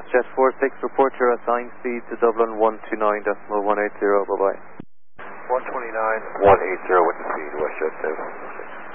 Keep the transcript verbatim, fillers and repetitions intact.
WestJet four six, report your assigned speed to Dublin one two nine point one eight zero, bye bye. one twenty-nine point one eight zero, what's the speed, WestJet two?